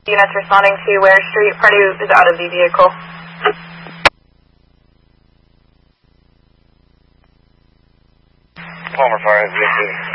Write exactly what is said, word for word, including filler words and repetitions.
Units responding to Ware Street. Party is out of the vehicle. Palmer Fire, V C.